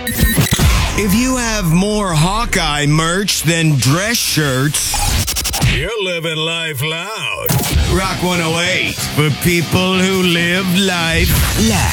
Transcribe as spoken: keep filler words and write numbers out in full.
If you have more Hawkeye merch than dress shirts, you're living life loud. Rock one oh eight for people who live life loud.